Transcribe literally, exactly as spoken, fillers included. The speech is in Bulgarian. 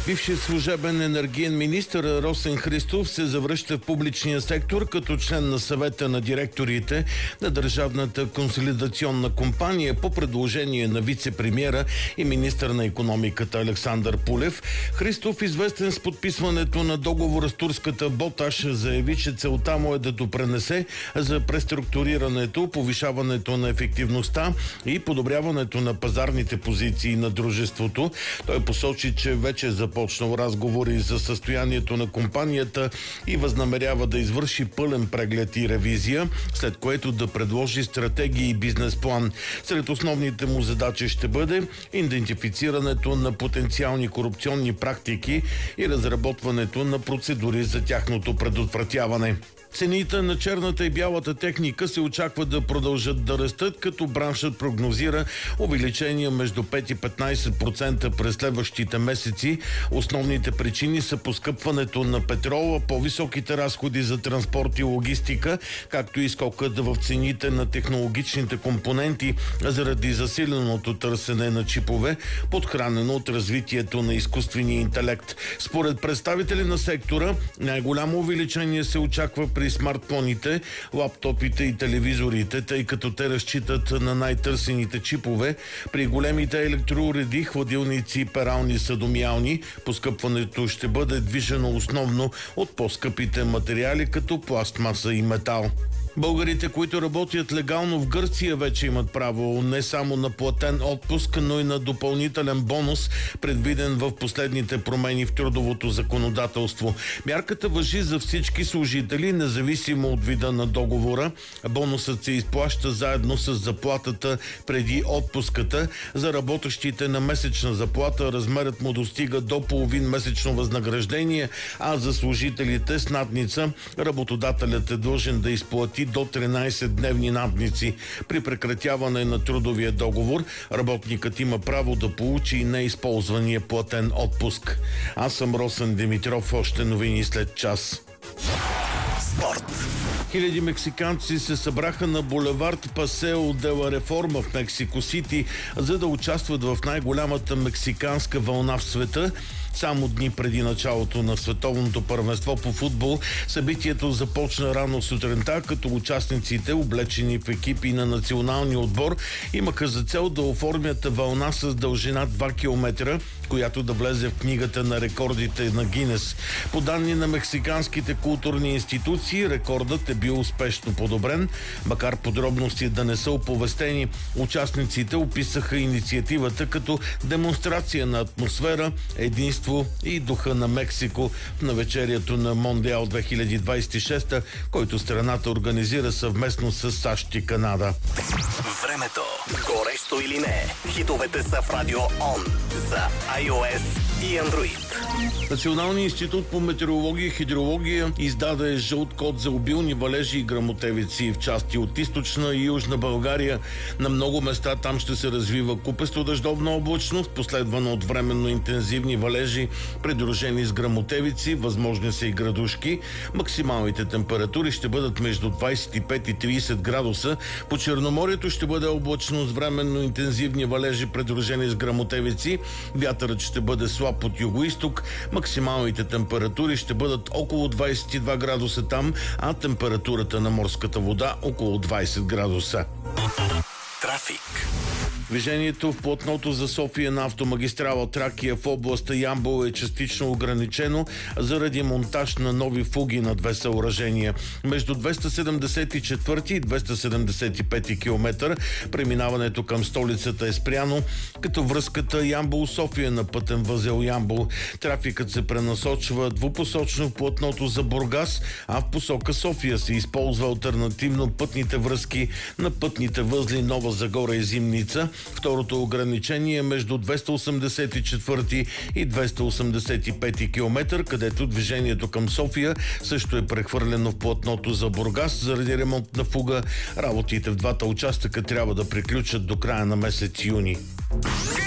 Бившият служебен енергиен министър Росен Христов се завръща в публичния сектор като член на съвета на директорите на Държавната консолидационна компания по предложение на вице-премиера и министър на икономиката Александър Пулев. Христов, известен с подписването на договора с турската Боташ, заяви, че целта му е да допренесе за преструктурирането, повишаването на ефективността и подобряването на пазарните позиции на дружеството. Той посочи, че вече е започнал разговори за състоянието на компанията и възнамерява да извърши пълен преглед и ревизия, след което да предложи стратегия и бизнес план. Сред основните му задачи ще бъде идентифицирането на потенциални корупционни практики и разработването на процедури за тяхното предотвратяване. Цените на черната и бялата техника се очаква да продължат да растат, като браншът прогнозира увеличение между пет и петнайсет процента през следващите месеци. Основните причини са поскъпването на петрола, по-високите разходи за транспорт и логистика, както и скокът в цените на технологичните компоненти заради засиленото търсене на чипове, подхранено от развитието на изкуствения интелект. Според представители на сектора, най-голямо увеличение се очаква при смартфоните, лаптопите и телевизорите, тъй като те разчитат на най-търсените чипове. При големите електроуреди, хладилници и перални съдомиални, поскъпването ще бъде движено основно от по-скъпите материали, като пластмаса и метал. Българите, които работят легално в Гърция, вече имат право не само на платен отпуск, но и на допълнителен бонус, предвиден в последните промени в трудовото законодателство. Мярката важи за всички служители, независимо от вида на договора. Бонусът се изплаща заедно с заплатата преди отпуската. За работещите на месечна заплата размерът му достига до половин месечно възнаграждение, а за служителите с надница работодателят е длъжен да изплати до тринайсетдневни надници. При прекратяване на трудовия договор работникът има право да получи и неизползвания платен отпуск. Аз съм Росен Димитров, още новини след час. Спорт. Хиляди мексиканци се събраха на булевард Пасео де ла Реформа в Мексико Сити, за да участват в най-голямата мексиканска вълна в света. Само дни преди началото на световното първенство по футбол, събитието започна рано сутринта, като участниците, облечени в екипи на националния отбор, имаха за цел да оформят вълна с дължина два километра, която да влезе в книгата на рекордите на Гинес. По данни на мексиканските културни институции, рекордът е бил успешно подобрен. Макар подробности да не са оповестени, участниците описаха инициативата като демонстрация на атмосфера, единство и духа на Мексико в навечерието на Мондиал две хиляди двайсет и шеста, който страната организира съвместно с САЩ и Канада. Времето. Горещо или не? Хитовете са в Радио Он за iOS и Android. Националният институт по метеорология и хидрология издаде жълт код за обилни валежи и гръмотевици в части от източна и южна България. На много места там ще се развива купесто дъждовна облачност, последвана от временно интензивни валежи, придружени с гръмотевици, възможни са и градушки. Максималните температури ще бъдат между двайсет и пет и трийсет градуса. По Черноморието ще бъде облачно с временно интензивни валежи, придружени с гръмотевици. Вятърът ще бъде слаб от югоизток. Максималните температури ще бъдат около двайсет и два градуса там, а температурата на морската вода около двайсет градуса. Трафик. Движението в платното за София на автомагистрала Тракия в областта Ямбол е частично ограничено заради монтаж на нови фуги на две съоръжения. Между двеста седемдесет и четвърти и двеста седемдесет и пети километър преминаването към столицата е спряно, като връзката Ямбол-София на пътен възел Ямбол. Трафикът се пренасочва двупосочно в платното за Бургас, а в посока София се използва алтернативно пътните връзки на пътните възли Нова Загора и Зимница. Второто ограничение е между двеста осемдесет и четвърти и двеста осемдесет и пети километър, където движението към София също е прехвърлено в платното за Бургас заради ремонтна фуга. Работите в двата участъка трябва да приключат до края на месец юни.